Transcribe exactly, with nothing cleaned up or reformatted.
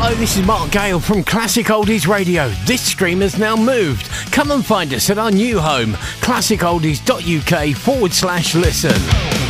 Hello, this is Mark Gale from Classic Oldies Radio. This stream has now moved. Come and find us at our new home, classic oldies dot U K forward slash listen.